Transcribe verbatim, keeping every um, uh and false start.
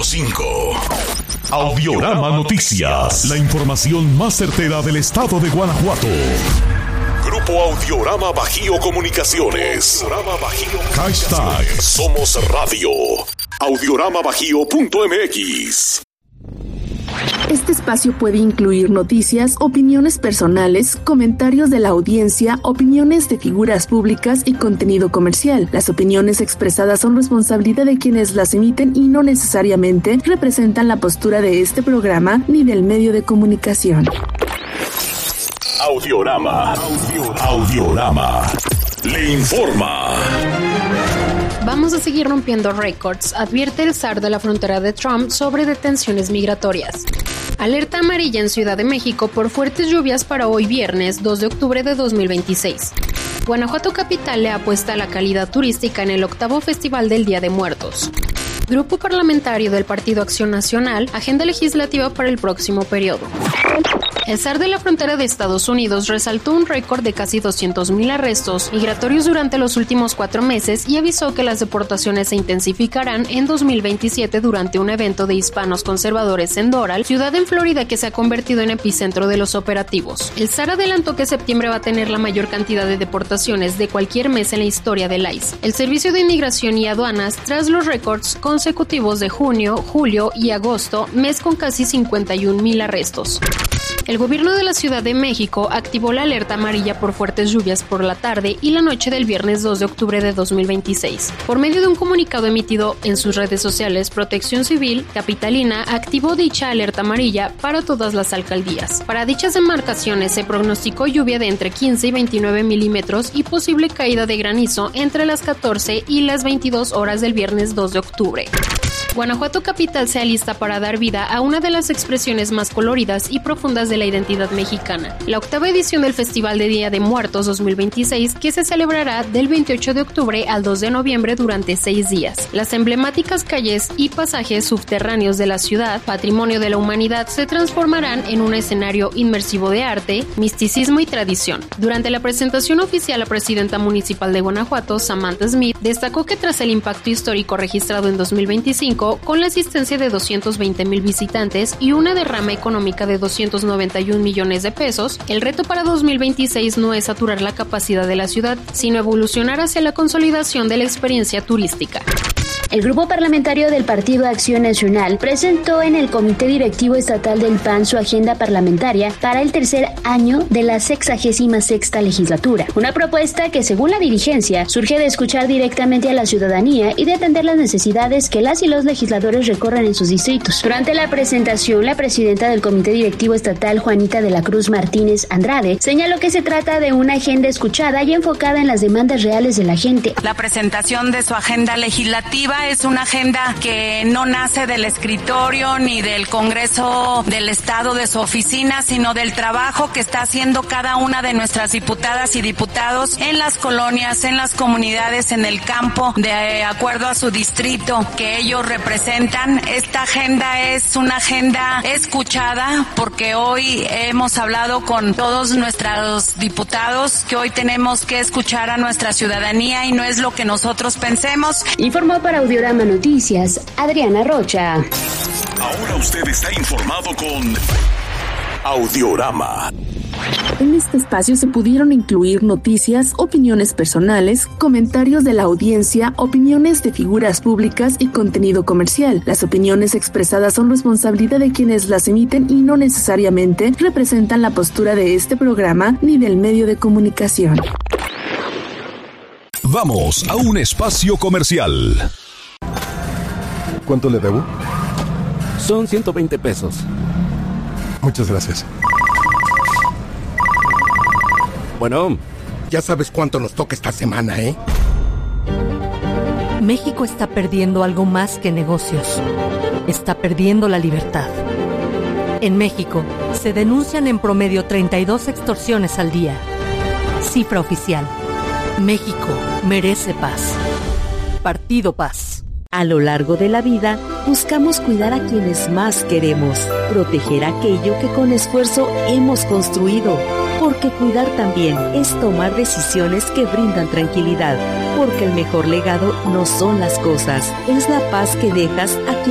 punto cinco. Audiorama Noticias. La información más certera del estado de Guanajuato. Grupo Audiorama Bajío Comunicaciones. Audiorama Bajío. Hashtag Somos Radio. Audiorama Bajío punto M X. Este espacio puede incluir noticias, opiniones personales, comentarios de la audiencia, opiniones de figuras públicas y contenido comercial. Las opiniones expresadas son responsabilidad de quienes las emiten y no necesariamente representan la postura de este programa ni del medio de comunicación. Audiorama. Audiorama. Audiorama. Le informa. Vamos a seguir rompiendo récords, advierte el zar de la frontera de Trump sobre detenciones migratorias. Alerta amarilla en Ciudad de México por fuertes lluvias para hoy viernes dos de octubre de dos mil veintiséis. Guanajuato Capital le apuesta a la calidad turística en el octavo Festival del Día de Muertos. Grupo parlamentario del Partido Acción Nacional, agenda legislativa para el próximo periodo. El zar de la frontera de Estados Unidos resaltó un récord de casi doscientos mil arrestos migratorios durante los últimos cuatro meses y avisó que las deportaciones se intensificarán en dos mil veintisiete durante un evento de hispanos conservadores en Doral, ciudad en Florida que se ha convertido en epicentro de los operativos. El zar adelantó que septiembre va a tener la mayor cantidad de deportaciones de cualquier mes en la historia del I C E, el Servicio de Inmigración y Aduanas, tras los récords consecutivos de junio, julio y agosto, mes con casi cincuenta y un mil arrestos. El gobierno de la Ciudad de México activó la alerta amarilla por fuertes lluvias por la tarde y la noche del viernes dos de octubre de dos mil veintiséis. Por medio de un comunicado emitido en sus redes sociales, Protección Civil Capitalina activó dicha alerta amarilla para todas las alcaldías. Para dichas demarcaciones se pronosticó lluvia de entre quince y veintinueve milímetros y posible caída de granizo entre las catorce y las veintidós horas del viernes dos de octubre. Guanajuato Capital se alista para dar vida a una de las expresiones más coloridas y profundas de la identidad mexicana, la octava edición del Festival de Día de Muertos dos mil veintiséis, que se celebrará del veintiocho de octubre al dos de noviembre durante seis días. Las emblemáticas calles y pasajes subterráneos de la ciudad, patrimonio de la humanidad, se transformarán en un escenario inmersivo de arte, misticismo y tradición. Durante la presentación oficial, la presidenta municipal de Guanajuato, Samantha Smith, destacó que tras el impacto histórico registrado en dos mil veinticinco, con la asistencia de doscientos veinte mil visitantes y una derrama económica de doscientos noventa y un millones de pesos, el reto para dos mil veintiséis no es saturar la capacidad de la ciudad, sino evolucionar hacia la consolidación de la experiencia turística. El grupo parlamentario del Partido Acción Nacional presentó en el Comité Directivo Estatal del P A N su agenda parlamentaria para el tercer año de la sexagésima sexta legislatura. Una propuesta que, según la dirigencia, surge de escuchar directamente a la ciudadanía y de atender las necesidades que las y los legisladores recorren en sus distritos. Durante la presentación, la presidenta del Comité Directivo Estatal, Juanita de la Cruz Martínez Andrade, señaló que se trata de una agenda escuchada y enfocada en las demandas reales de la gente. La presentación de su agenda legislativa es una agenda que no nace del escritorio ni del Congreso del Estado de su oficina, sino del trabajo que está haciendo cada una de nuestras diputadas y diputados en las colonias, en las comunidades, en el campo, de acuerdo a su distrito que ellos representan. Esta agenda es una agenda escuchada porque hoy hemos hablado con todos nuestros diputados que hoy tenemos que escuchar a nuestra ciudadanía y no es lo que nosotros pensemos. Informó para Audiorama Noticias, Adriana Rocha. Ahora usted está informado con Audiorama. En este espacio se pudieron incluir noticias, opiniones personales, comentarios de la audiencia, opiniones de figuras públicas y contenido comercial. Las opiniones expresadas son responsabilidad de quienes las emiten y no necesariamente representan la postura de este programa ni del medio de comunicación. Vamos a un espacio comercial. ¿Cuánto le debo? Son ciento veinte pesos. Muchas gracias. Bueno, ya sabes cuánto nos toca esta semana, ¿eh? México está perdiendo algo más que negocios. Está perdiendo la libertad. En México, se denuncian en promedio treinta y dos extorsiones al día. Cifra oficial. México merece paz. Partido Paz. A lo largo de la vida, buscamos cuidar a quienes más queremos, proteger aquello que con esfuerzo hemos construido, porque cuidar también es tomar decisiones que brindan tranquilidad, porque el mejor legado no son las cosas, es la paz que dejas a quien